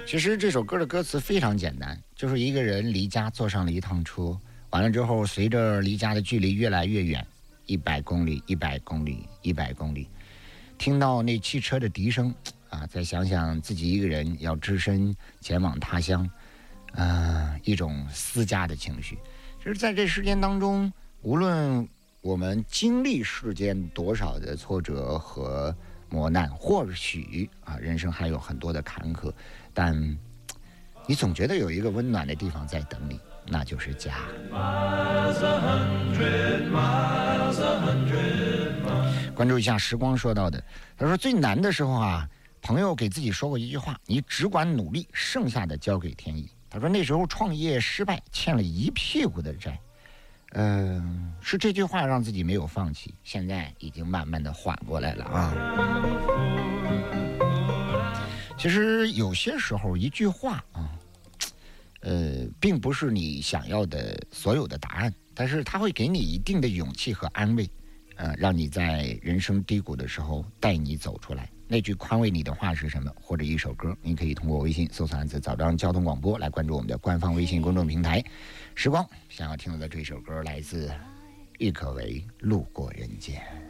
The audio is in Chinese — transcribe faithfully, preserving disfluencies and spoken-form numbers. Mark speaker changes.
Speaker 1: 其实这首歌的歌词非常简单，就是一个人离家坐上了一趟车，完了之后随着离家的距离越来越远，一百公里一百公里一百公里，听到那汽车的笛声啊，再想想自己一个人要只身前往他乡，啊，一种思家的情绪。就是在这时间当中，无论我们经历世间多少的挫折和磨难，或许啊，人生还有很多的坎坷，但你总觉得有一个温暖的地方在等你，那就是家。关注一下时光说到的，他说最难的时候啊，朋友给自己说过一句话，你只管努力，剩下的交给天意。他说那时候创业失败，欠了一屁股的债，嗯、呃，是这句话让自己没有放弃，现在已经慢慢的缓过来了啊。其实有些时候一句话啊，呃，并不是你想要的所有的答案，但是它会给你一定的勇气和安慰，呃，让你在人生低谷的时候带你走出来。那句宽慰你的话是什么？或者一首歌，您可以通过微信搜索汉字早章交通广播来关注我们的官方微信公众平台。时光想要听到的这首歌来自郁可唯《路过人间》。